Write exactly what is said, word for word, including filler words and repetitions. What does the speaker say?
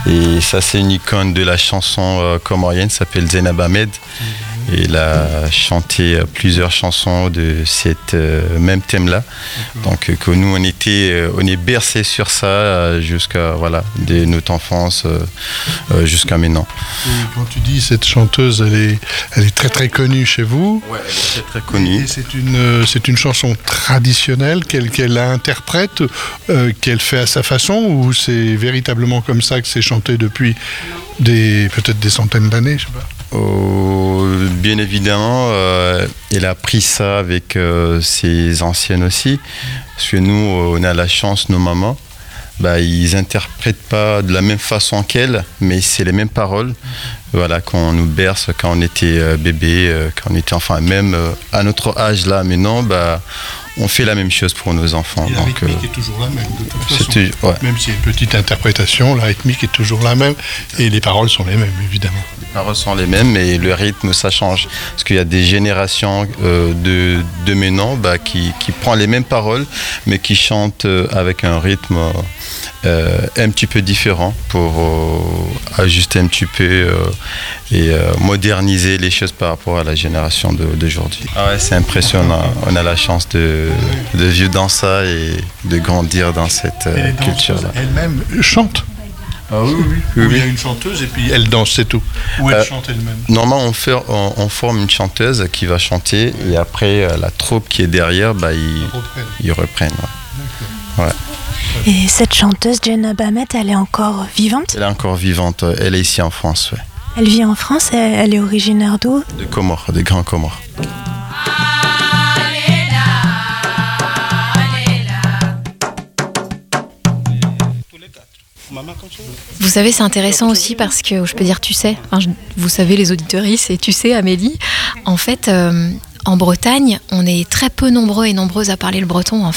Et ça, c'est une icône de la chanson euh, comorienne, s'appelle Zeinab Ahmed. Et il a chanté plusieurs chansons de cette euh, même thème-là. Donc que nous, on était, euh, on est bercés sur ça euh, jusqu'à voilà, de notre enfance euh, euh, jusqu'à maintenant. Et quand tu dis cette chanteuse, elle est, elle est très très connue chez vous. Ouais, elle est très très connue. Et c'est une, euh, c'est une chanson traditionnelle qu'elle, qu'elle interprète, euh, qu'elle fait à sa façon, ou c'est véritablement comme ça que c'est chanté depuis des, peut-être des centaines d'années, je sais pas. Oh, bien évidemment, euh, elle a pris ça avec euh, ses anciennes aussi. Parce que nous, on a la chance, nos mamans, bah, ils n'interprètent pas de la même façon qu'elle, mais c'est les mêmes paroles. Voilà, qu'on nous berce quand on était euh, bébé, euh, quand on était enfant, même euh, à notre âge là, maintenant, bah, on fait la même chose pour nos enfants. Et la donc, rythmique euh, est toujours la même, de toute façon. c'était, ouais. Même s'il y a une petite interprétation, la rythmique est toujours la même, et les paroles sont les mêmes, évidemment. Les paroles sont les mêmes, mais le rythme, ça change. Parce qu'il y a des générations euh, de, de maintenant bah, qui, qui prennent les mêmes paroles, mais qui chantent euh, avec un rythme euh, un petit peu différent pour euh, ajuster un petit peu euh, et euh, moderniser les choses par rapport à la génération de, d'aujourd'hui. Ah ouais, c'est impressionnant. On a la chance de, de vivre dans ça et de grandir dans cette euh, culture-là. Elle-même chante. Ah oui, oui, oui, oui. Il y a une chanteuse et puis elle danse, c'est tout. Ou elle Euh, chante elle-même. Normalement, on, fait, on, on forme une chanteuse qui va chanter et après, euh, la troupe qui est derrière, bah, ils, ils reprennent. Ouais. Ouais. Et cette chanteuse, Zeinab Ahmed, elle est encore vivante? Elle est encore vivante. Elle est ici en France. Ouais. Elle vit en France, elle, elle est originaire d'où? De Comores, des Grands Comores. Vous savez, c'est intéressant aussi parce que, je peux dire tu sais, enfin, je- vous savez les auditeuristes et tu sais Amélie, en fait, euh, en Bretagne, on est très peu nombreux et nombreuses à parler le breton. En